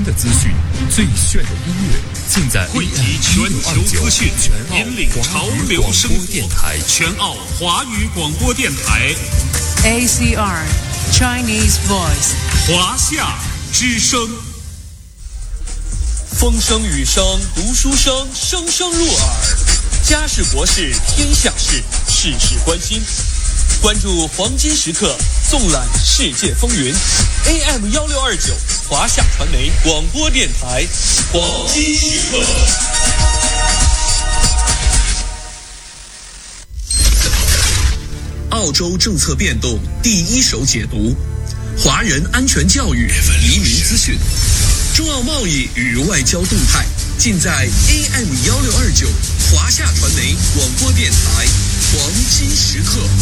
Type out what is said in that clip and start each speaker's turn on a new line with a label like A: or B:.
A: 的资讯，最炫的音乐，尽在
B: 汇集全球资讯，引领潮流生活。全澳华语广播电台
C: ACR Chinese Voice
B: 华夏之声。
D: 风声雨声读书声，声声入耳。家事国事天下事，事事关心。关注黄金时刻，纵览世界风云。AM1629华夏传媒广播电台，黄金时刻。澳洲政策变动第一手解读，华人安全教育、移民资讯，中澳贸易与外交动态，尽在 AM1629华夏传媒广播电台黄金时刻。